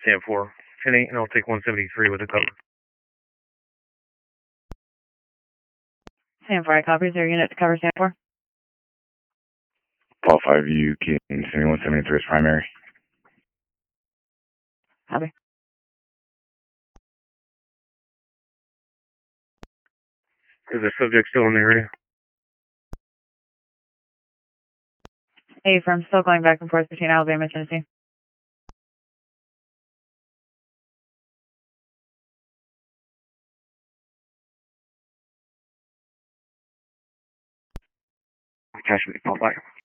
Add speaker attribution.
Speaker 1: Sam 4. 10-8, and I'll take 173 with a cover.
Speaker 2: Sam 4, I copy. Is there a unit to cover Sam 4?
Speaker 3: Paul 5, you can send me 173 as primary.
Speaker 2: Copy.
Speaker 1: Is the subject still in the area?
Speaker 2: Hey, from still going back and forth between Alabama and Tennessee.
Speaker 1: Cash me, Paul 5.